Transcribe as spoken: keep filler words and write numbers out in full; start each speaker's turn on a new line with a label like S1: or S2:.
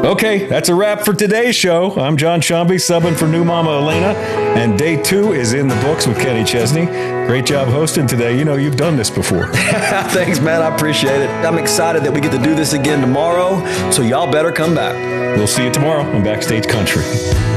S1: Okay, that's a wrap for today's show. I'm John Shambi, subbing for new Mama Elena, and day two is in the books with Kenny Chesney. Great job hosting today. You know, you've done this before.
S2: Thanks, man. I appreciate it. I'm excited that we get to do this again tomorrow, so y'all better come back.
S1: We'll see you tomorrow on Backstage Country.